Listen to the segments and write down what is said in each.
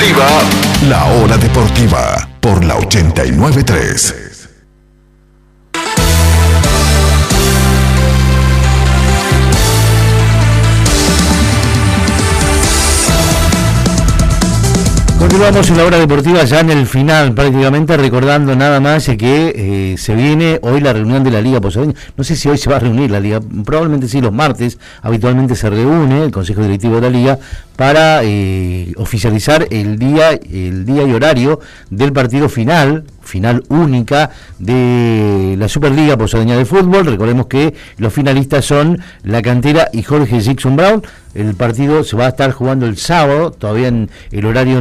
deportiva. La hora deportiva por la 89.3. Continuamos en la hora deportiva ya en el final, prácticamente recordando nada más que se viene hoy la reunión de la Liga Posadeña. No sé si hoy se va a reunir la Liga, probablemente sí, los martes habitualmente se reúne el Consejo Directivo de la Liga para oficializar el día y horario del partido final única de la Superliga Posadeña de Fútbol. Recordemos que los finalistas son La Cantera y Jorge Jackson Brown. El partido se va a estar jugando el sábado, todavía el horario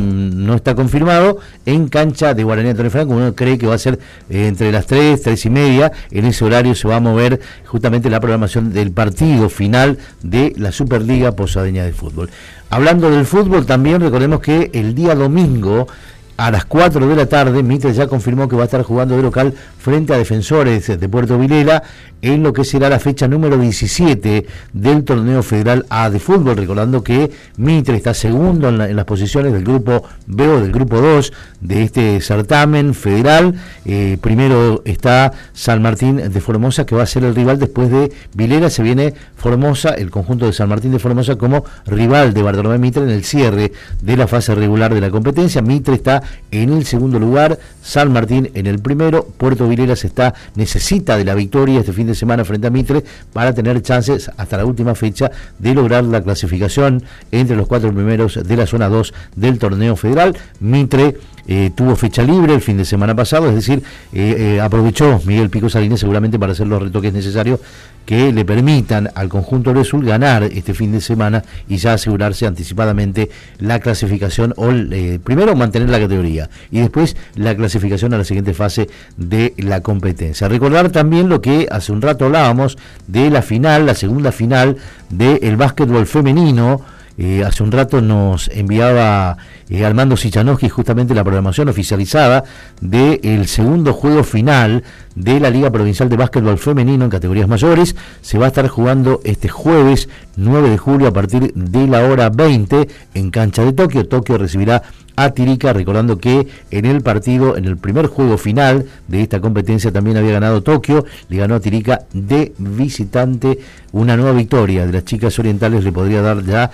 no está confirmado, en cancha de Guaraní Antonio Franco. Uno cree que va a ser entre las 3 y media. En ese horario se va a mover justamente la programación del partido final de la Superliga Posadeña de Fútbol. Hablando del fútbol, también recordemos que el día domingo a las 4 de la tarde, Mitre ya confirmó que va a estar jugando de local frente a Defensores de Puerto Vilela en lo que será la fecha número 17 del Torneo Federal A de Fútbol. Recordando que Mitre está segundo en las posiciones del grupo B o del grupo 2 de este certamen federal. Primero está San Martín de Formosa, que va a ser el rival después de Vilela. Se viene Formosa, el conjunto de San Martín de Formosa, como rival de Bartolomé Mitre en el cierre de la fase regular de la competencia. Mitre está en el segundo lugar, San Martín en el primero. Puerto Vilelas necesita de la victoria este fin de semana frente a Mitre para tener chances hasta la última fecha de lograr la clasificación entre los 4 primeros de la zona 2 del torneo federal. Mitre tuvo fecha libre el fin de semana pasado, es decir, aprovechó Miguel Pico Salinas seguramente para hacer los retoques necesarios que le permitan al conjunto Azul ganar este fin de semana y ya asegurarse anticipadamente la clasificación, o primero mantener la categoría y después la clasificación a la siguiente fase de la competencia. Recordar también lo que hace un rato hablábamos de la final, la segunda final del básquetbol femenino. Hace un rato nos enviaba Armando Sichanowski justamente la programación oficializada del segundo juego final de la Liga Provincial de Básquetbol Femenino en categorías mayores. Se va a estar jugando este jueves 9 de julio a partir de la hora 20 en cancha de Tokio. Tokio recibirá a Tirica, recordando que en el primer juego final de esta competencia también había ganado Tokio, le ganó a Tirica de visitante. Una nueva victoria de las chicas orientales le podría dar ya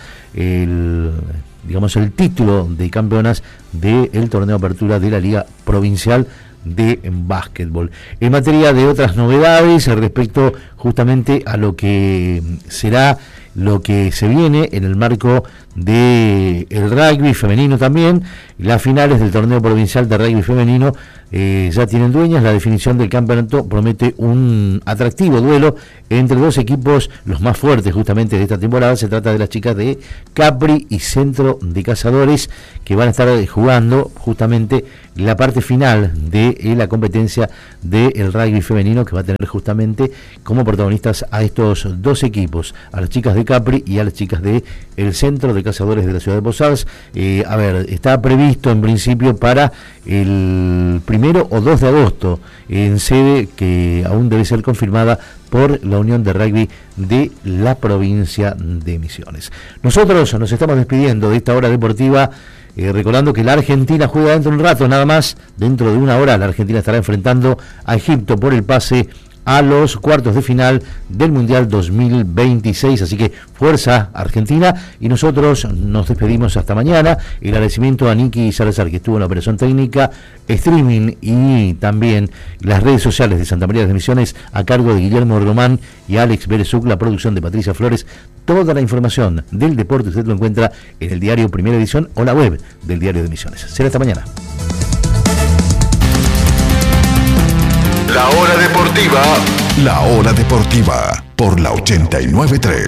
el título de campeonas del torneo de apertura de la Liga Provincial de básquetbol. En materia de otras novedades respecto justamente a lo que será lo que se viene en el marco del rugby femenino también, las finales del torneo provincial de rugby femenino ya tienen dueñas. La definición del campeonato promete un atractivo duelo entre dos equipos, los más fuertes justamente de esta temporada. Se trata de las chicas de Capri y Centro de Cazadores, que van a estar jugando justamente la parte final de la competencia del rugby femenino, que va a tener justamente como protagonistas a estos dos equipos, a las chicas de Capri y a las chicas de el Centro de Cazadores de la ciudad de Posadas. Está previsto en principio para el 1 o 2 de agosto en sede que aún debe ser confirmada por la Unión de Rugby de la provincia de Misiones. Nosotros nos estamos despidiendo de esta hora deportiva, recordando que la Argentina juega dentro de un rato, nada más, dentro de una hora la Argentina estará enfrentando a Egipto por el pase a los cuartos de final del Mundial 2026, así que fuerza Argentina, y nosotros nos despedimos hasta mañana. El agradecimiento a Niki Salazar, que estuvo en la operación técnica, streaming y también las redes sociales de Santa María de las Misiones a cargo de Guillermo Román y Alex Berezuc, la producción de Patricia Flores. Toda la información del deporte usted lo encuentra en el diario Primera Edición o la web del Diario de Misiones. Será hasta mañana. La hora deportiva por la 89.3.